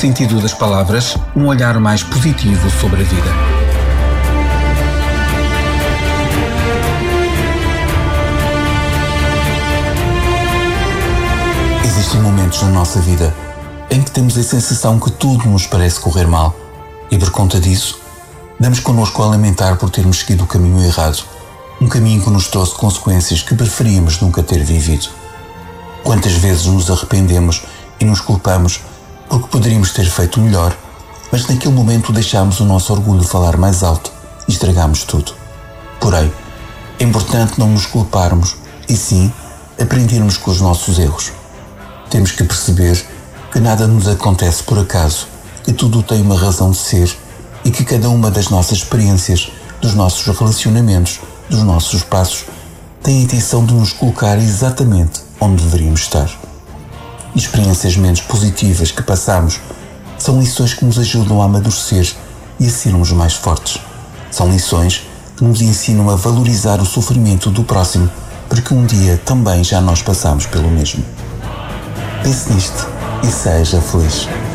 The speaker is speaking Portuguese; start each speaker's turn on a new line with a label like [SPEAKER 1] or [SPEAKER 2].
[SPEAKER 1] sentido das palavras, um olhar mais positivo sobre a vida.
[SPEAKER 2] Existem momentos na nossa vida em que temos a sensação que tudo nos parece correr mal e, por conta disso, damos connosco a lamentar por termos seguido o caminho errado, um caminho que nos trouxe consequências que preferíamos nunca ter vivido. Quantas vezes nos arrependemos e nos culpamos porque poderíamos ter feito melhor, mas naquele momento deixámos o nosso orgulho falar mais alto e estragámos tudo. Porém, é importante não nos culparmos e sim aprendermos com os nossos erros. Temos que perceber que nada nos acontece por acaso, que tudo tem uma razão de ser e que cada uma das nossas experiências, dos nossos relacionamentos, dos nossos passos, tem a intenção de nos colocar exatamente onde deveríamos estar. Experiências menos positivas que passamos são lições que nos ajudam a amadurecer e a sermos mais fortes. São lições que nos ensinam a valorizar o sofrimento do próximo, porque um dia também já nós passamos pelo mesmo. Pense nisto e seja feliz.